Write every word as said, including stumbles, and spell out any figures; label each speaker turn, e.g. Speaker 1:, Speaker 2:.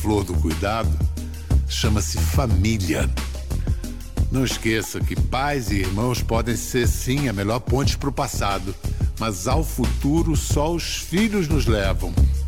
Speaker 1: flor do cuidado chama-se família. Não esqueça que pais e irmãos podem ser, sim, a melhor ponte para o passado, mas ao futuro só os filhos nos levam.